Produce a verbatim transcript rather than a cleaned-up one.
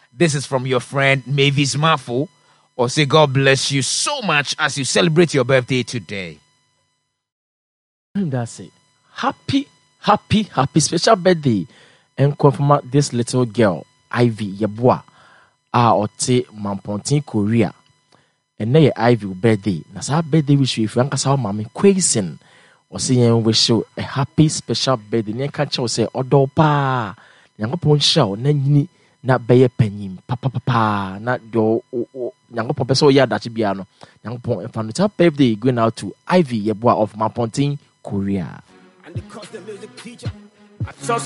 This is from your friend Mavis Mafo. Or say God bless you so much as you celebrate your birthday today. That's it. Happy, happy, happy special birthday. And confirm this little girl, Ivy Yabua, ah, or te Mampontin Korea. And nay Ivy birthday. Nasa birthday wish you if you uncle mommy Quason. Or say you wish you a happy special birthday. Nen catch you say Odopa. Yankopon show, Nani, not bay a penny, papa papa, not do. Yankopon peso ya dachi biano. Yankopon and family birthday going out to Ivy Yabua of Mampontin Korea. And because the music teacher, I saw